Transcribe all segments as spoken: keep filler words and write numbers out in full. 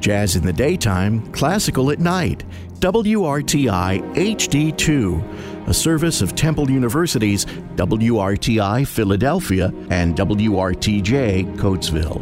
Jazz in the daytime, classical at night. W R T I H D two, a service of Temple University's W R T I Philadelphia and W R T J Coatesville.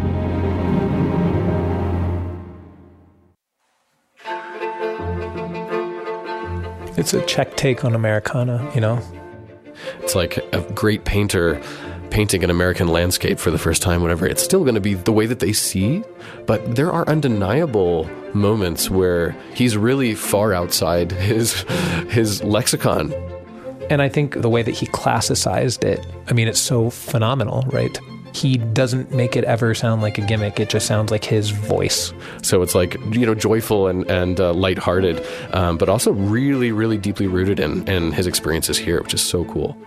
It's a Czech take on Americana, you know? It's like a great painter painting an American landscape for the first time, whatever. It's still going to be the way that they see, but there are undeniable moments where he's really far outside his his lexicon. And I think the way that he classicized it, I mean, it's so phenomenal, right? He doesn't make it ever sound like a gimmick. It just sounds like his voice. So it's like, you know, joyful and, and uh, lighthearted, um, but also really, really deeply rooted in, in his experiences here, which is so cool.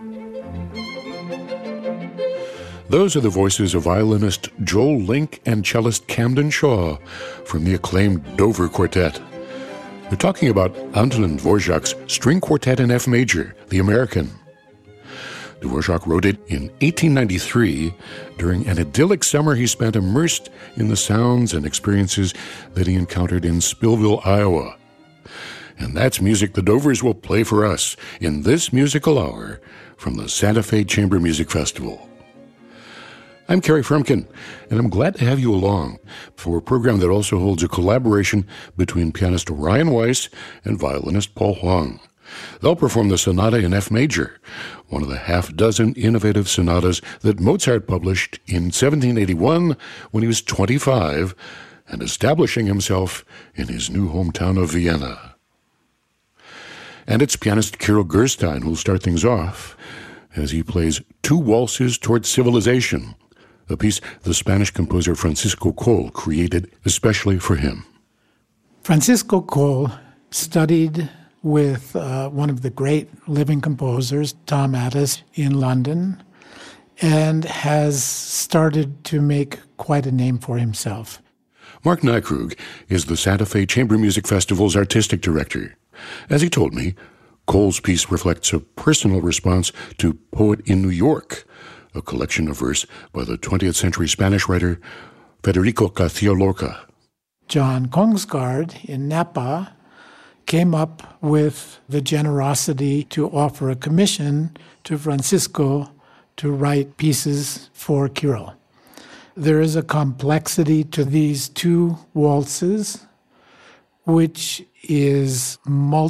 Those are the voices of violinist Joel Link and cellist Camden Shaw from the acclaimed Dover Quartet. They're talking about Antonin Dvorak's String Quartet in F Major, the American. Dvorak wrote it in eighteen ninety-three during an idyllic summer he spent immersed in the sounds and experiences that he encountered in Spillville, Iowa. And that's music the Dovers will play for us in this musical hour from the Santa Fe Chamber Music Festival. I'm Kerry Frumkin, and I'm glad to have you along for a program that also holds a collaboration between pianist Ryan Weiss and violinist Paul Huang. They'll perform the Sonata in F Major, one of the half-dozen innovative sonatas that Mozart published in seventeen eighty-one when he was twenty-five and establishing himself in his new hometown of Vienna. And it's pianist Kirill Gerstein who'll start things off as he plays Two Waltzes Towards Civilization, a piece the Spanish composer Francisco Coll created especially for him. Francisco Coll studied with uh, one of the great living composers, Tom Addis, in London, and has started to make quite a name for himself. Mark Nykrug is the Santa Fe Chamber Music Festival's artistic director. As he told me, Coll's piece reflects a personal response to Poet in New York, a collection of verse by the twentieth century Spanish writer Federico García Lorca. John Kongsgaard in Napa came up with the generosity to offer a commission to Francisco to write pieces for Kirill. There is a complexity to these two waltzes, which is multi